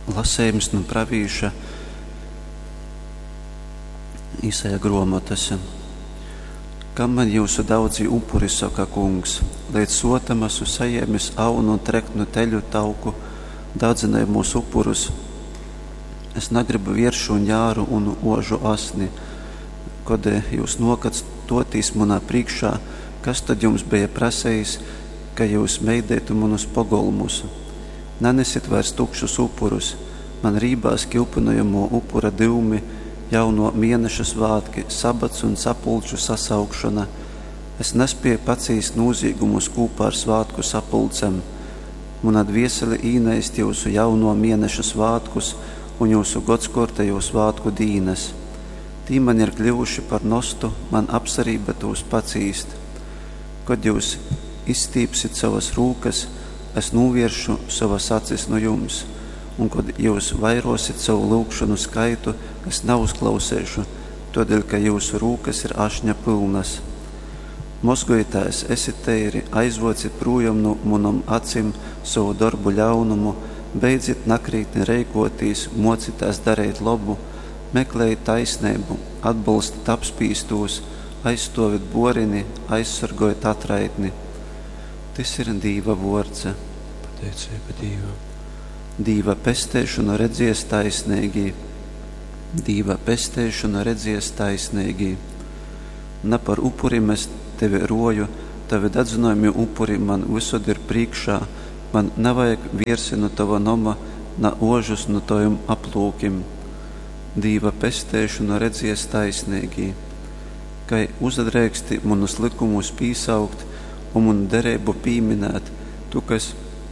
Lasējums no pravīša Isaija gromotas. Kam man jūsu daudzi upuri, saka kungs, līdz sotam esmu sajēmis aunu un treknu teļu tauku, dādzināju mūsu upurus. Es negribu vieršu un jāru un ožu asni, kad jūs nokats totīs manā priekšā, kas tad jums bija prasējis, ka jūs meidētu manus pogolmus. Nenesit vairs tukšus upurus, man rībās kilpinojamo upura divmi, jauno mēneša svātki, sabats un sapulču sasaukšana. Es nespēju pacīst nozīgumus kopā ar svātku sapulcem. Mana dviesele īnaist jūsu jauno mēneša svātkus un jūsu godskortejo svātku dīnes. Tī man ir kļuvuši par nostu, man apsarība tūs pacīst. Kad jūs izstīpsit savas rūkas, es novieršu savas acis no jums. Un, kad jūs vairosit savu lūgšanu skaitu, es neuzklausēšu, todēļ, ka jūsu rūkas ir ašņa pilnas. Mozgojotājs esit teiri, aizvocit projām no manam acim savu darbu ļaunumu, beidzit nakrītni reikotīs, mocitās darīt labu, meklējit taisnību, atbalstit apspīstūs, aizstovit borini, aizsargojit atraitni. Tas ir Dīva vords. Pateicība Dīvam. Dīva pestēšanu redzies taisnīgi. Dīva pestēšanu redzies taisnīgi. Ne par upurim es tevi roju, tavi dedzinājumi upuri man visod ir priekšā, man nevajag viersi no tava noma, na ožus no tavim aplūkim. Dīva pestēšanu redzies taisnīgi. Kai uzadrēksti manus likumus pīsaukt un manu derību pīminēt, tu, kas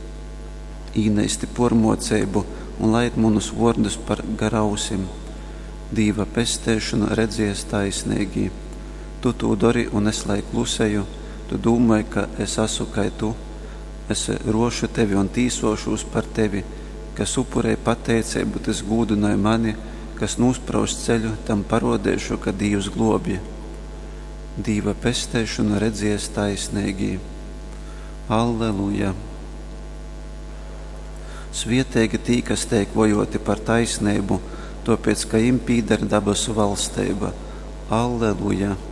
īneisti pormoceibu un laid manus vordus par garausim. Dīva pestēšanu redzies taisnīgi. Tu to dari un es lai klusēju, tu domāji, ka es esmu kai tu. Es rošu tevi un tīsošos par tevi, kas upurēja pateicību, tas gūdināja mani, kas nūspraust ceļu, tam parodēšu, ka Dievs globja. Dīva pestēšanu redzies taisnīgi. Alleluja! Svietēgi tī, kas teik vojoti par taisnību, tāpēc, ka im pīder dabasu valstība. Alleluja!